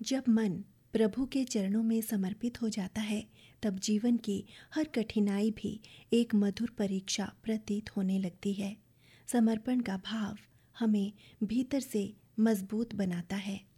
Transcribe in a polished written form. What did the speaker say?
जब मन प्रभु के चरणों में समर्पित हो जाता है, तब जीवन की हर कठिनाई भी एक मधुर परीक्षा प्रतीत होने लगती है। समर्पण का भाव हमें भीतर से मजबूत बनाता है